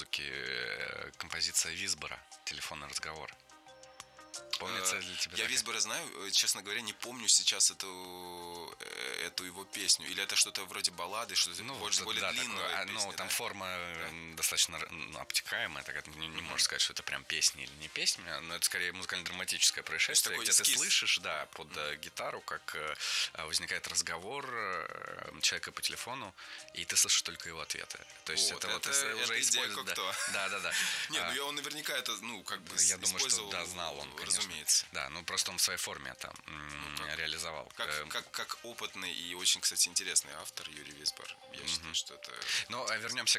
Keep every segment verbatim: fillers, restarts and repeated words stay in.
музыки э, композиция Висбора «Телефонный разговор». Помнится ли тебе? Я Висбора знаю, честно говоря, не помню сейчас эту, эту его песню. Или это что-то вроде баллады, что-то ну, больше, вот, более да, длинная такое, песня, ну, там да? форма да. достаточно ну, обтекаемая, так не, не mm-hmm. можешь сказать, что это прям песня или не песня, но это скорее музыкально-драматическое происшествие, где эскиз. Ты слышишь, да, под mm-hmm. гитару, как возникает разговор человека по телефону, и ты слышишь только его ответы. То есть вот, это, это, вот это уже использует. Да, кто? Да, да, да. Нет, ну он наверняка это, ну, как бы я думаю, что да, знал он, конечно. Разумеется. Да, ну просто он в своей форме это ну, как, реализовал. Как, как, как опытный и очень, кстати, интересный автор Юрий Висбор. Я mm-hmm. считаю, что это... Ну, а вернемся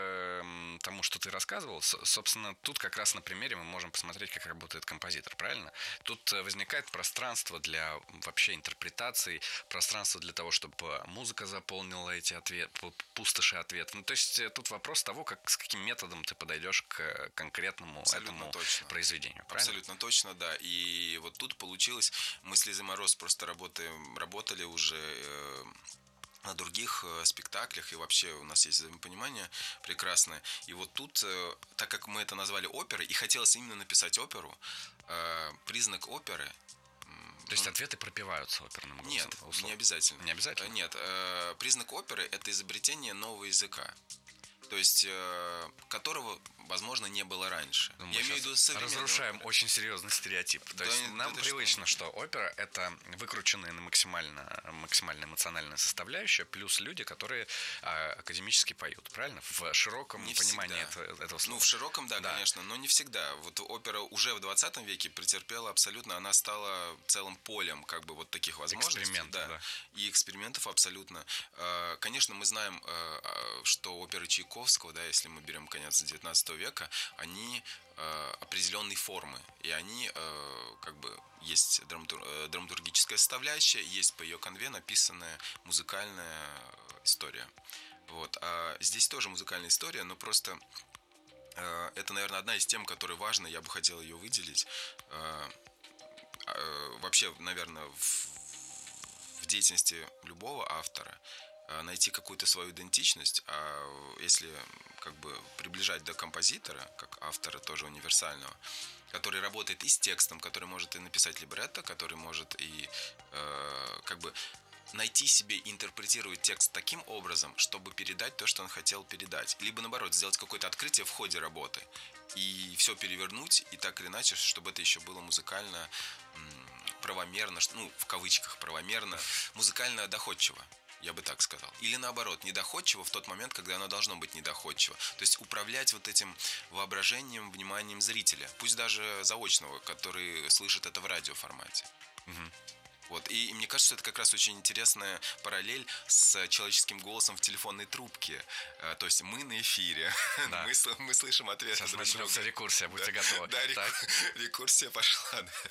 к тому, что ты рассказывал. Собственно, тут как раз на примере мы можем посмотреть, как работает композитор, правильно? Тут возникает пространство для вообще интерпретаций, пространство для того, чтобы музыка заполнила эти ответы, пустоши ответов. Ну, то есть тут вопрос того, как, с каким методом ты подойдешь к конкретному Абсолютно этому точно. произведению, правильно? Абсолютно точно, да. И вот тут получилось, мы с Лизой Мороз просто работаем, работали уже э, на других э, спектаклях, и вообще у нас есть взаимопонимание прекрасное. И вот тут, э, так как мы это назвали оперой, и хотелось именно написать оперу, э, признак оперы. То есть ответы пропеваются оперным голосом? Нет, условно. не обязательно. Не обязательно? Нет, э, признак оперы – это изобретение нового языка. То есть, э, которого, возможно, не было раньше. Ну, я имею в виду современного. Разрушаем оперы. Очень серьезный стереотип. То да, есть нам привычно, что? что опера – это выкрученная на максимально, максимально эмоциональная составляющая, плюс люди, которые а, академически поют, правильно? В широком не понимании этого, этого слова. Ну, в широком, да, да, конечно, но не всегда. Вот опера уже в двадцатом веке претерпела абсолютно, она стала целым полем как бы вот таких возможностей. Экспериментов, да, да. И экспериментов абсолютно. Конечно, мы знаем, что оперы Чайковского, да, если мы берем конец девятнадцатого века, они э, определенной формы, и они э, как бы есть драматур, э, драматургическая составляющая, есть по ее конве написанная музыкальная история. Вот. А здесь тоже музыкальная история, но просто э, это, наверное, одна из тем, которая важна, я бы хотел ее выделить. Э, э, вообще, наверное, в, в деятельности любого автора найти какую-то свою идентичность, а если как бы приближать до композитора, как автора тоже универсального, который работает и с текстом, который может и написать либретто, который может и э, как бы найти себе и интерпретировать текст таким образом, чтобы передать то, что он хотел передать. Либо, наоборот, сделать какое-то открытие в ходе работы и все перевернуть, и так или иначе, чтобы это еще было музыкально м- правомерно, ну, в кавычках правомерно, музыкально доходчиво. Я бы так сказал. Или наоборот, недоходчиво в тот момент, когда оно должно быть недоходчиво. То есть управлять вот этим воображением, вниманием зрителя. Пусть даже заочного, который слышит это в радиоформате. Угу. Вот. И, и мне кажется, что это как раз очень интересная параллель с человеческим голосом в телефонной трубке. А, то есть мы на эфире, да. мы, мы слышим ответы. Сейчас начнется рекурсия, будьте да. готовы. Да, рек... рекурсия пошла. Да.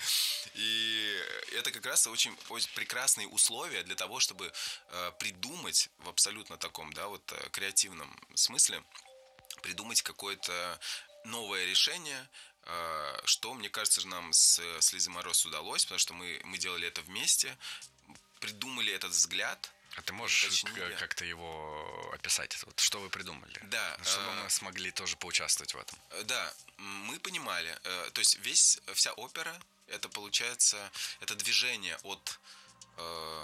И это как раз очень, очень прекрасные условия для того, чтобы э, придумать в абсолютно таком, да, вот креативном смысле, придумать какое-то новое решение, что, мне кажется, нам с, с Лизой Мороз удалось, потому что мы, мы делали это вместе, придумали этот взгляд. А ты можешь как-то его описать? Вот что вы придумали? Да. Чтобы мы смогли тоже поучаствовать в этом. Да, мы понимали, то есть весь, вся опера, это получается, это движение от э,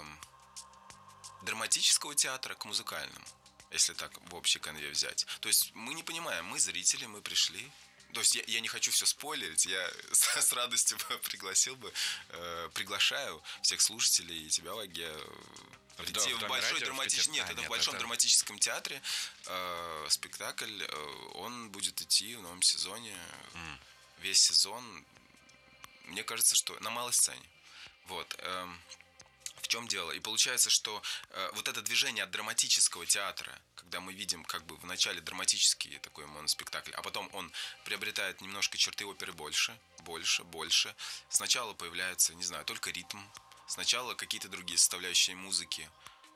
драматического театра к музыкальному, если так в общей конве взять. То есть мы не понимаем, мы зрители, мы пришли. То есть я, я не хочу все спойлерить, я с, с радостью пригласил бы, э, приглашаю всех слушателей и тебя, Ваге, прийти в, в большой драматический... Нет, а, это нет, в большом это... драматическом театре э, спектакль, э, он будет идти в новом сезоне, mm. весь сезон, мне кажется, что на малой сцене. Вот. Э, в чем дело? И получается, что э, вот это движение от драматического театра, когда мы видим как бы в начале драматический такой моноспектакль, а потом он приобретает немножко черты оперы больше, больше, больше. Сначала появляется, не знаю, только ритм, сначала какие-то другие составляющие музыки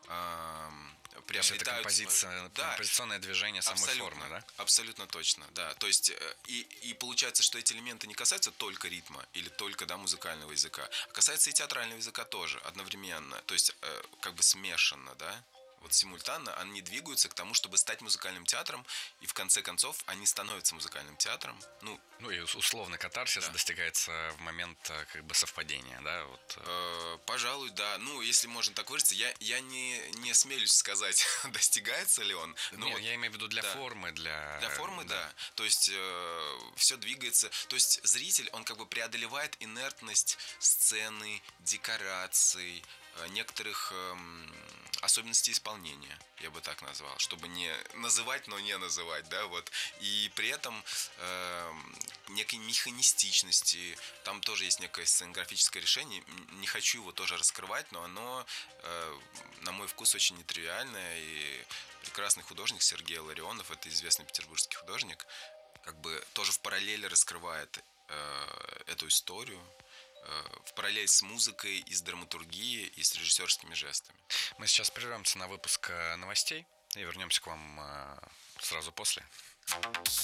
э, приобретают... Это композиция, да, композиционное движение самой формы, да? Абсолютно точно, да. То есть и, и получается, что эти элементы не касаются только ритма или только, да, музыкального языка, а касаются и театрального языка тоже одновременно, то есть э, как бы смешанно, да? вот симультанно они двигаются к тому, чтобы стать музыкальным театром, и в конце концов они становятся музыкальным театром. Ну, ну и условно катарсис да. достигается в момент как бы совпадения, да? Вот. Э, пожалуй, да. Ну, если можно так выразиться, я, я не, не осмелюсь сказать, достигается ли он. Но Нет, вот, я имею в виду для да. формы, для... Для формы, да. да. То есть э, все двигается. То есть зритель, он как бы преодолевает инертность сцены, декораций, э, некоторых э, особенностей исполнения, я бы так назвал, чтобы не называть, но не называть, да, вот. И при этом э, некой механистичности, там тоже есть некое сценографическое решение, не хочу его тоже раскрывать, но оно, э, на мой вкус, очень нетривиальное, и прекрасный художник Сергей Ларионов, это известный петербургский художник, как бы тоже в параллели раскрывает э, эту историю, в параллель с музыкой, и с драматургией, и с режиссерскими жестами. Мы сейчас прервемся на выпуск новостей и вернемся к вам сразу после.